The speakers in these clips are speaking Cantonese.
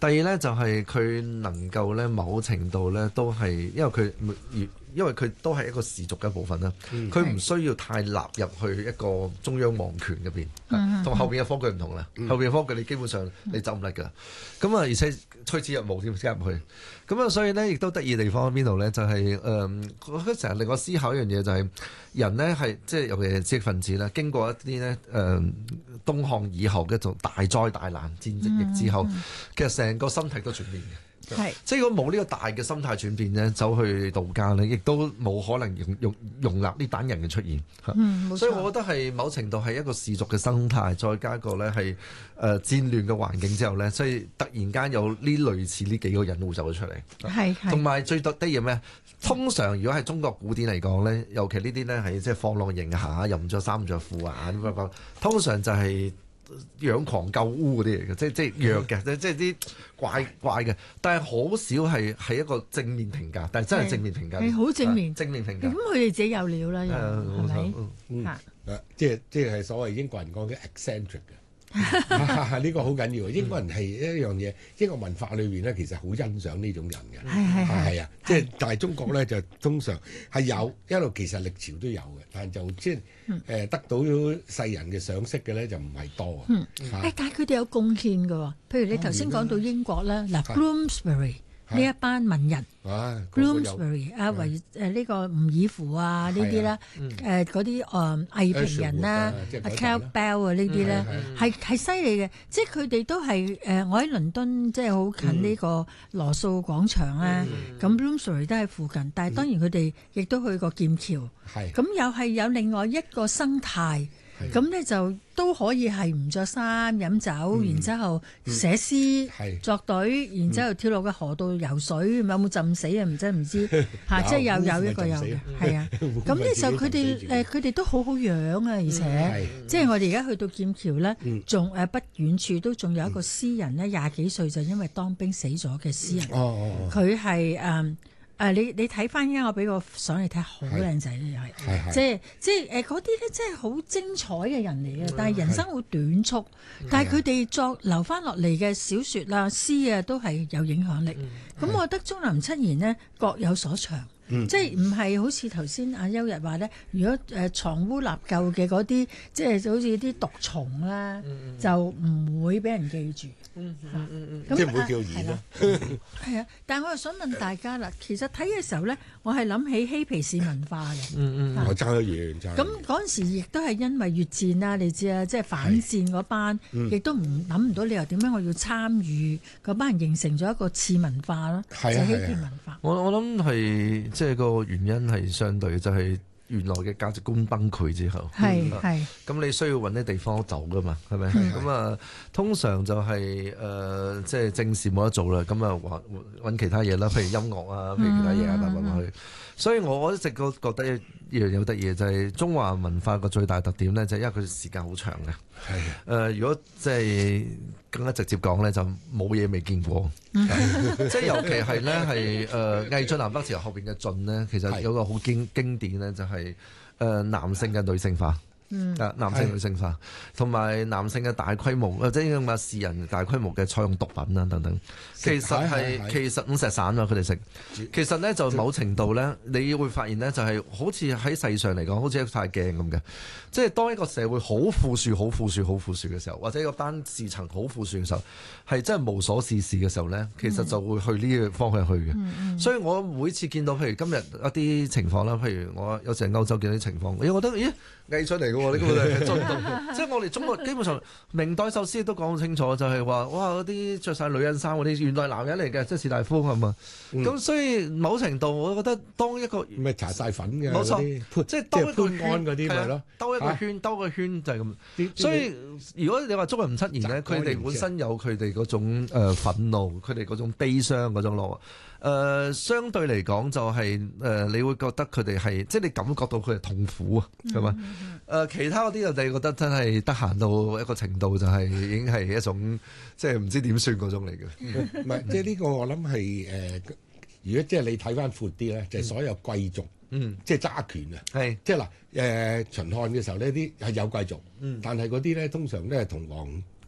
第二咧就係佢能夠咧某程度咧都係因為佢都係一個氏族嘅一部分啦，佢唔需要太納入去一個中央皇權入邊，同後邊嘅科舉唔同啦。後邊嘅科舉你基本上你走唔甩㗎，咁啊而且趨之若鶩添加入去，咁啊所以咧亦都得意嘅地方喺邊度咧？就係佢成日令我思考一樣嘢，就係人咧係即係尤其係知識分子啦，經過一啲咧東漢以後嘅一種大災大難戰役之後，其實成個心態都轉變嘅。即係如果冇呢個大嘅心態轉變咧，走去道家咧，亦都冇可能容納呢等人嘅出現。所以我覺得係某程度係一個氏族嘅生態，再加一個咧係戰亂嘅環境之後咧，所以突然間有呢類似呢幾個人會走咗出嚟。同埋最得意咩？通常如果係中國古典嚟講咧，尤其呢啲咧係即係放浪形骸，又唔着衫唔着褲啊咁樣，通常就係養狂救污嗰啲嚟嘅，即係弱嘅，即係啲怪嘅，但係好少係一個正面評價，但係真係正面評價，係好正面評價。咁佢哋自己有料啦，係咪？ 即係所謂英國人講嘅 eccentric 嘅。呢個好緊要，英國人係一樣嘢，英國文化裏邊咧，其實好欣賞呢種人嘅，係啊，即係但係中國咧就通常係有一路，其實歷朝都有嘅，但係就即係得到世人嘅賞識嘅咧就唔係多但係佢哋有貢獻㗎，譬如你頭先講到英國啦，嗱 Bloomsbury。呢一班文人 ，Bloomsbury 啊，呢個吳爾芙啊呢啲啦，嗰啲藝評人啦，Campbell 啊呢啲咧，係犀利嘅，即係佢哋都係我喺倫敦即係好近呢個羅素廣場啊，咁 Bloomsbury 都喺附近，但係當然佢哋亦都去過劍橋，咁又係有另外一個生態。咁咧就都可以係唔着衫飲酒，然之後寫詩作對，然之後跳落個河度游水，有冇浸死啊？唔知嚇，即係有一個有嘅，係啊。咁呢就佢哋都好好樣啊，而且即係我哋而家去到劍橋咧，仲不遠處都仲有一個詩人咧，20幾歲就因為當兵死咗嘅詩人，佢係你睇翻依家我俾個相你睇，好靚仔嘅又係，即係嗰啲咧，真係好精彩嘅人嚟嘅，但係人生好短促，但係佢哋留翻落嚟嘅小説啊、詩啊，都係有影響力。咁我覺得鍾南七賢呢各有所長。即係唔係好似頭先阿邱日話咧？如果藏污納垢嘅嗰啲，即係好似啲毒蟲啦，就唔會俾人記住。 即係唔會叫兒啦。 係啊，但係我又想問大家啦，其實睇嘅時候咧，我係諗起嬉皮士文化嘅。 我爭得遠， 咁嗰陣時亦都係因為越戰啦，你知啊，即係反戰嗰班，亦都諗唔到你又點樣我要參與嗰班人，形成咗一個次文化啦，就係嬉皮文化。 我諗係即係個原因係相對就係原來嘅價值觀崩潰之後，咁你需要揾啲地方走噶嘛，係咪？咁啊，通常就係即係正事冇得做啦，咁啊揾其他嘢啦，譬如音樂啊，譬如其他嘢啊，慢慢去。所以我一直都覺得一樣有得意嘅就係中華文化個最大特點咧，就係因為佢時間好長嘅。如果即係更加直接講咧，就冇嘢未見過。即係尤其係咧係魏晉南北朝後邊嘅晉咧，其實有個好經典咧，就係男性嘅女性化。男性女性化，同埋男性嘅大規模或者咁嘅士人大規模嘅採用毒品啊等等，其實五石散啊佢哋食，其實咧就某程度咧，你會發現咧就係好似喺世上嚟講，好似一塊鏡咁嘅，即係當一個社會好富庶嘅時候，或者一個班士層好富庶嘅時候，係真係無所事事嘅時候咧，其實就會去呢個方向去嘅。所以我每次見到譬如今日一啲情況啦，譬如我有時喺歐洲見到啲情況，我覺得藝術嚟嘅。呢個係進動，即係我哋中國基本上明代壽司都講好清楚，就係話哇嗰啲着晒女人衫嗰啲原來男人嚟嘅，即係士大夫係嘛？咁所以某程度我覺得當一個咪搽晒粉嘅， 冇錯，即係兜一個圈嗰啲咪咯， 兜一個圈就係咁。所以如果你話中國人七言咧，佢哋本身有佢哋嗰種憤怒，佢哋嗰種悲傷嗰種落。相對嚟講就係你會覺得佢哋係即係你感覺到佢係痛苦啊，係嘛？其他嗰啲就你覺得真係得閒到一個程度，就係已經係一種即係唔知點算嗰種嚟嘅。 唔係，即係呢個我諗係如果即係你睇翻闊啲咧，就係所有貴族，即係揸權啊，即係嗱秦漢嘅時候呢啲係有貴族，但係嗰啲咧通常都係同皇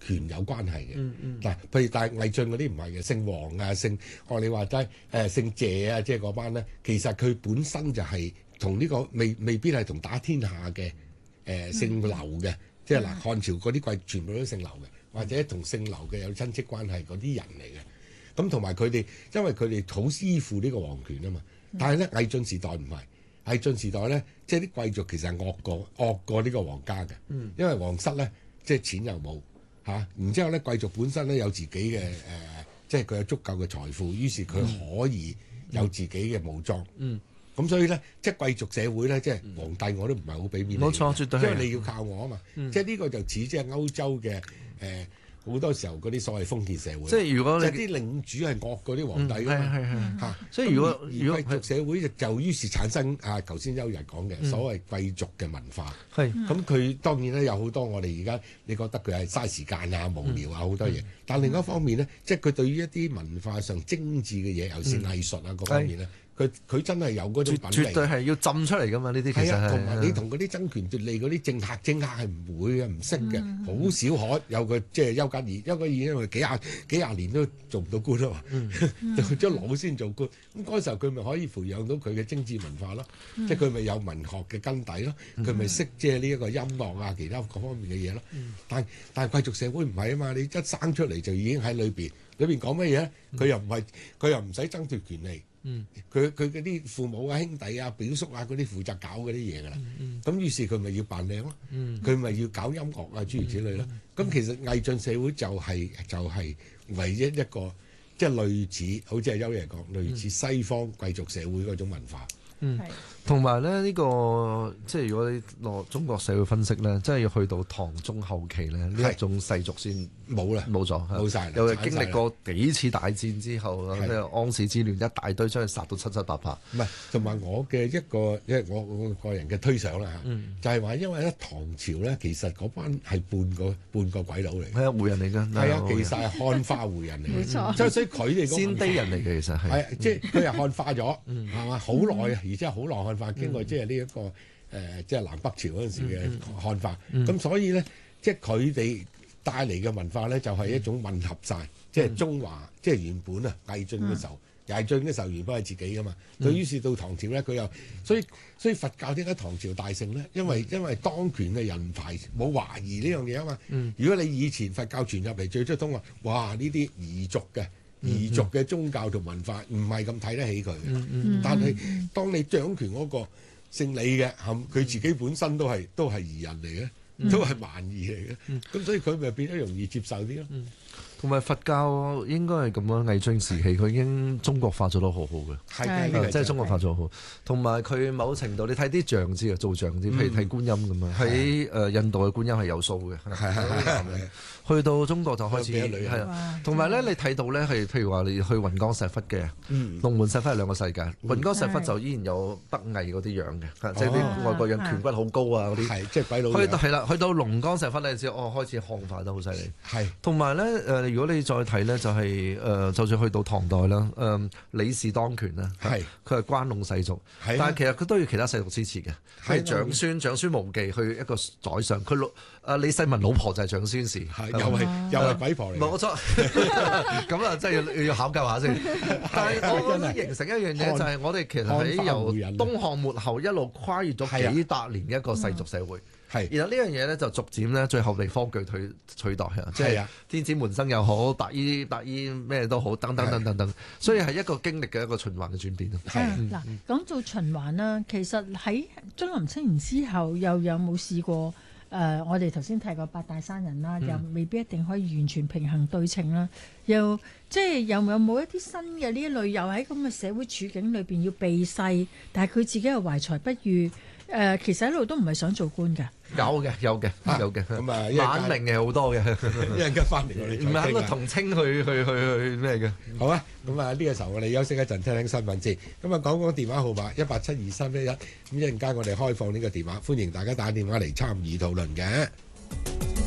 權有關係嘅。嗱，譬如但係魏晉嗰啲唔係嘅，姓王啊，你話齋姓謝啊，即係嗰班咧，其實佢本身就係同呢個未必係同打天下嘅姓劉嘅，即係嗱漢朝嗰啲貴全部都姓劉嘅，或者同姓劉嘅有親戚關係嗰啲人嚟嘅。咁同埋佢哋，因為佢哋好依附呢個皇權啊嘛。但係咧，魏晉時代唔係，魏晉時代咧，即係啲貴族其實係惡過呢個皇家嘅。因為皇室咧，即係錢又冇嚇，然之後咧，貴族本身咧有自己嘅即係佢有足夠嘅財富，於是佢可以有自己嘅武裝。咁所以咧，即係貴族社會咧，即係皇帝我都唔係好俾面。 冇錯，絕對係。 因為你要靠我啊嘛。即係呢個就似即係歐洲嘅好多時候嗰啲所謂封建社會， 即係如果你啲領主係惡過啲皇帝㗎嘛嚇， 所以如果貴族社會就於是產生頭先邱日講嘅所謂貴族嘅文化，咁佢當然咧有好多我哋而家你覺得佢係嘥時間啊、無聊啊好多嘢，但另一方面咧，即係佢對於一啲文化上精緻嘅嘢，尤其是藝術啊嗰方面咧。佢真係有嗰種品味， 絕對係要浸出嚟噶嘛？呢啲其實係同埋你同嗰啲爭權奪利嗰啲政客係唔會嘅，唔識嘅，好少可有個即係邱家義，邱家義因為幾廿年都做唔到官啊嘛，做咗老先做官。咁嗰時候佢咪可以培養到佢嘅精緻文化咯，即係佢咪有文學嘅根底咯，佢咪識即係呢一個音樂啊，其他各方面嘅嘢咯。但係貴族社會唔係啊嘛，你一生出嚟就已經喺裏邊講乜嘢？佢又唔使爭奪權利。佢嗰啲父母啊、兄弟啊、表叔啊嗰啲負責搞嗰啲嘢㗎啦，咁於是佢咪要扮靚咯，佢咪要搞音樂啊諸如此類咯。咁其實魏晉社會就係唯一一個即係類似，好似係邱爺講，類似西方貴族社會嗰種文化。 同埋咧呢個即係如果你落中國社會分析咧，真係要去到唐中後期咧，呢一種世俗先冇咗，冇晒，又係經歷過幾次大戰之後，即係安史之亂一大堆將佢殺到七七八八。唔係， 同埋我嘅一個，因為我個人嘅推想啦嚇，就係話因為咧唐朝咧其實嗰班係半個鬼佬嚟，係啊湖人嚟㗎，係啊其實係漢化湖人嚟，冇錯，即係所以佢哋先卑人嚟嘅其實係， 即係佢係漢化咗，係嘛好耐啊，而且好耐漢化經過即係呢一個即係南北朝嗰陣時嘅漢化，咁所以咧即係佢哋帶嚟嘅文化咧就係一種混合晒，即係中華，即係原本啊魏晉嘅時候，魏晉嘅時候原本係自己噶嘛，佢於是到唐朝咧佢又，所以佛教點解唐朝大盛咧？因為當權嘅人排冇懷疑呢樣嘢啊嘛。如果你以前佛教傳入嚟最初通話，哇呢啲異族嘅宗教同文化唔係咁睇得起佢嘅，但係當你掌權嗰個姓李嘅，佢自己本身都係夷人嚟嘅，都係蠻夷嚟嘅，咁所以佢咪變得容易接受啲咯。 同埋佛教應該係咁樣，魏晉時期佢已經中國化做得好好嘅，係即係中國化做好。同埋佢某程度你睇啲像字啊，做像字，譬如睇觀音咁啊，喺印度嘅觀音係有數嘅，去到中國就開始係啊。同埋咧，你睇到咧係譬如話你去雲岡石窟嘅，龍門石窟係兩個世界。雲岡石窟就依然有北魏嗰啲樣嘅，即係啲外國人顴骨好高啊嗰啲， 即係鬼佬。 去到龍岡石窟咧，先開始漢化得好犀利。係同埋咧如果你再睇咧，就係就算去到唐代啦，李氏當權啦，佢係關隴世族，但係其實佢都要其他世族支持嘅，係長孫無忌去一個宰相，佢李世民老婆就係長孫氏， 又係鬼婆嚟， 冇錯。咁啊，真係要考究下先。但係我覺得形成一樣嘢，就係我哋其實喺由東漢末後一路跨越咗幾百年嘅一個世俗社會。然後呢樣嘢咧就逐漸咧最後被科技取代啊，即係天子門生又好，白衣咩都好，等等，所以係一個經歷嘅一個循環嘅轉變咯。 嗱，講到循環啦，其實喺君臨青年之後，又有冇試過？我哋頭先提過八大山人啦，又未必一定可以完全平衡對稱啦。又即係有冇一啲新嘅呢一類，又喺咁嘅社會處境裏邊要避世，但係佢自己又懷才不遇。其實一路都唔係想做官㗎。 有嘅。咁啊，晚明嘅好多嘅， 一陣間翻嚟我哋唔係喺個同清去咩嘅。 好啊，咁啊呢個時候我哋休息一陣，聽聽新聞先。咁啊講電話號碼1872311，咁一陣間我哋開放呢個電話，歡迎大家打電話嚟參與討論嘅。